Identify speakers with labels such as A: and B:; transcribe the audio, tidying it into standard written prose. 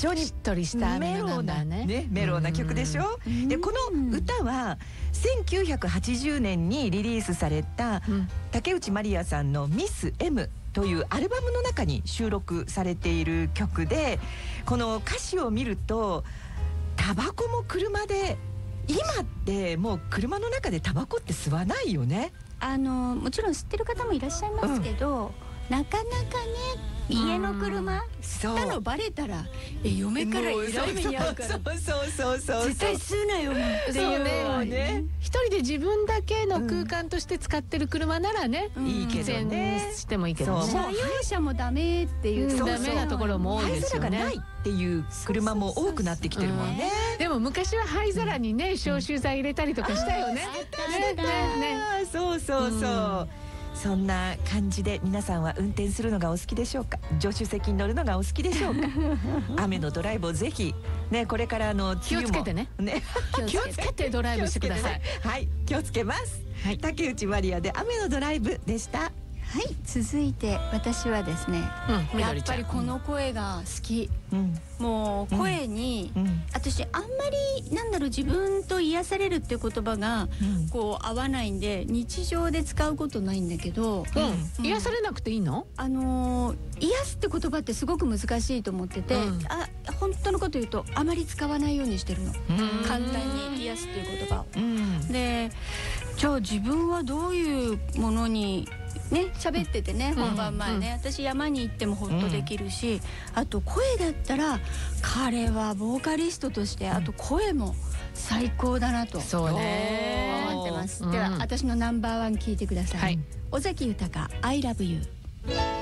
A: 常に
B: しっとりした
A: メローな
B: ね、
A: メローな曲でしょ。でこの歌は1980年にリリースされた竹内まりやさんのミス Mというアルバムの中に収録されている曲で、この歌詞を見るとタバコも車で、今ってもう車の中でタバコって吸わないよね。
C: もちろん吸ってる方もいらっしゃいますけど、なかなかね家の車吸ったのバレたら嫁からえらい目に遭うから
A: そう
C: 絶対吸うなよっていう
B: ね。一人で自分だけの空間として使ってる車ならね、
A: いいけどね、
B: してもいいけどね。
C: 車用車もダメっていう
B: ダメなところも多いですよね。
A: 灰皿がないっていう車も多くなってきてるもんね。
B: でも昔は灰皿にね消臭剤入れたりとかしたよね。
A: そうそんな感じで皆さんは運転するのがお好きでしょうか。助手席に乗るのがお好きでしょうか。雨のドライブをぜひね、これから
B: 気をつけてね。気をつけてドライブしてください。
A: はい、気をつけます。竹内まりやで雨のドライブでした。
C: はい、続いて私はですね、やっぱりこの声が好き。もう声に私あんまり自分と癒されるっていう言葉がこう合わないんで日常で使うことないんだけど、
B: 癒されなくていいの？
C: 癒すって言葉ってすごく難しいと思ってて、本当のこと言うとあまり使わないようにしてるの。簡単に癒すっていう言葉を。で、じゃあ自分はどういうものにね、喋っててね、本番前ね、私山に行ってもホッとできるし、あと声だったら彼はボーカリストとしてあと声も最高だなと思ってます。では私のナンバーワン聞いてください。尾崎豊 I love you。